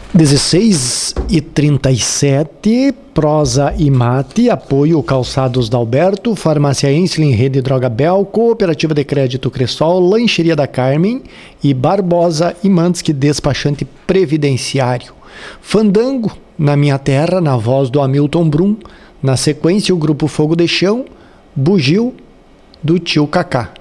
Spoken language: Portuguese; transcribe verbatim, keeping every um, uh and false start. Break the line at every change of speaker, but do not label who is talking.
dezesseis e trinta e sete, Prosa e Mate, apoio Calçados Dalberto, Farmácia Ensslin, Rede Droga Bel, Cooperativa de Crédito Cressol, Lancheria da Carmen e Barbosa e Manski, despachante previdenciário. Fandango, Na Minha Terra, na voz do Hamilton Brum, na sequência o Grupo Fogo de Chão, Bugio, do Tio Cacá.